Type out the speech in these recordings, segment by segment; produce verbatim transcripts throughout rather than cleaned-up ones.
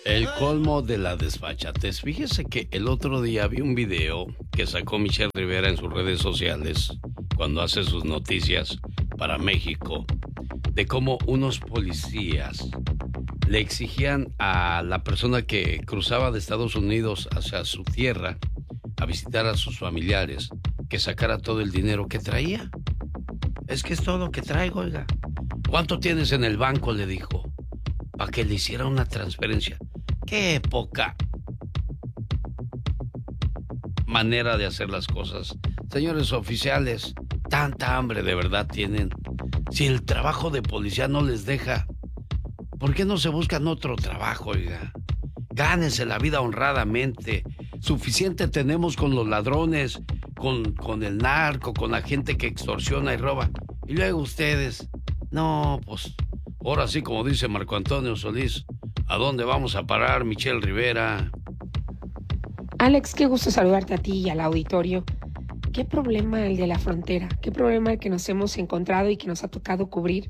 El colmo de la desfachatez. Fíjese que el otro día vi un video que sacó Michelle Rivera en sus redes sociales cuando hace sus noticias para México, de cómo unos policías le exigían a la persona que cruzaba de Estados Unidos hacia su tierra a visitar a sus familiares que sacara todo el dinero que traía. Es que es todo lo que traigo, oiga. ¿Cuánto tienes en el banco?, le dijo, para que le hiciera una transferencia. ¡Qué poca manera de hacer las cosas! Señores oficiales, tanta hambre de verdad tienen. Si el trabajo de policía no les deja, ¿por qué no se buscan otro trabajo, oiga? Gánense la vida honradamente. Suficiente tenemos con los ladrones, con, con el narco, con la gente que extorsiona y roba. Y luego ustedes, no, pues, ahora sí, como dice Marco Antonio Solís, ¿a dónde vamos a parar, Michelle Rivera? Alex, qué gusto saludarte a ti y al auditorio. ¿Qué problema el de la frontera? ¿Qué problema el que nos hemos encontrado y que nos ha tocado cubrir?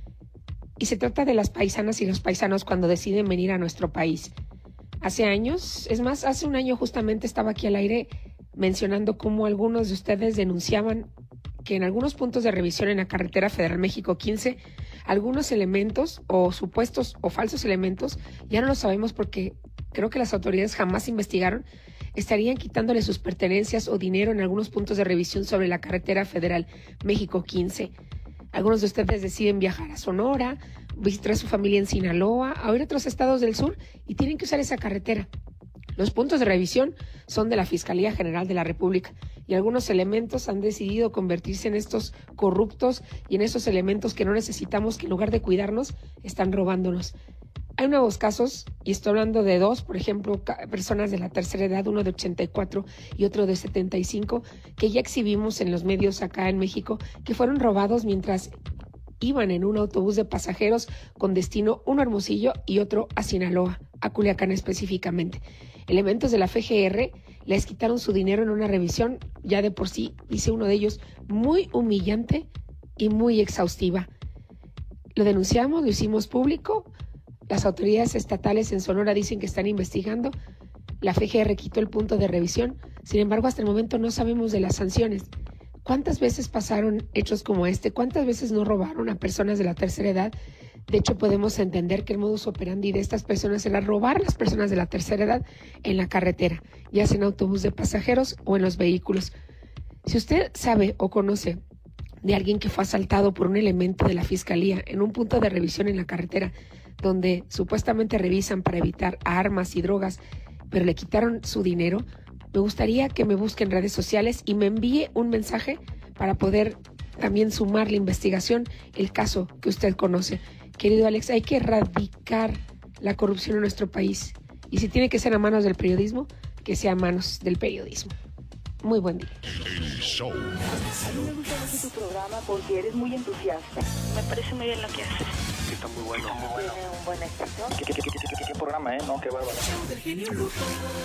Y se trata de las paisanas y los paisanos cuando deciden venir a nuestro país. Hace años, es más, hace un año justamente estaba aquí al aire mencionando cómo algunos de ustedes denunciaban que en algunos puntos de revisión en la carretera Federal México quince, algunos elementos o supuestos o falsos elementos, ya no lo sabemos porque creo que las autoridades jamás investigaron, estarían quitándole sus pertenencias o dinero en algunos puntos de revisión sobre la carretera Federal México quince. Algunos de ustedes deciden viajar a Sonora, visitar a su familia en Sinaloa, a ir a otros estados del sur y tienen que usar esa carretera. Los puntos de revisión son de la Fiscalía General de la República y algunos elementos han decidido convertirse en estos corruptos y en esos elementos que no necesitamos, que en lugar de cuidarnos, están robándonos. Hay nuevos casos, y estoy hablando de dos, por ejemplo, personas de la tercera edad, uno de ochenta y cuatro y otro de setenta y cinco, que ya exhibimos en los medios acá en México, que fueron robados mientras iban en un autobús de pasajeros con destino uno a Hermosillo y otro a Sinaloa, a Culiacán específicamente. Elementos de la F G R les quitaron su dinero en una revisión, ya de por sí, dice uno de ellos, muy humillante y muy exhaustiva. Lo denunciamos, lo hicimos público. Las autoridades estatales en Sonora dicen que están investigando. La F G R quitó el punto de revisión. Sin embargo, hasta el momento no sabemos de las sanciones. ¿Cuántas veces pasaron hechos como este? ¿Cuántas veces no robaron a personas de la tercera edad? De hecho, podemos entender que el modus operandi de estas personas era robar a las personas de la tercera edad en la carretera, ya sea en autobús de pasajeros o en los vehículos. Si usted sabe o conoce de alguien que fue asaltado por un elemento de la Fiscalía en un punto de revisión en la carretera, donde supuestamente revisan para evitar armas y drogas, pero le quitaron su dinero, me gustaría que me busque en redes sociales y me envíe un mensaje para poder también sumar la investigación, el caso que usted conoce. Querido Alex, hay que erradicar la corrupción en nuestro país. Y si tiene que ser a manos del periodismo, que sea a manos del periodismo. Muy buen día. El show. A mí me gusta mucho tu programa porque eres muy entusiasta. Me parece muy bien lo que haces. Está muy bueno. Tiene un buen éxito. ¿Qué, qué, qué, qué, qué, qué programa, eh? No, qué bárbaro.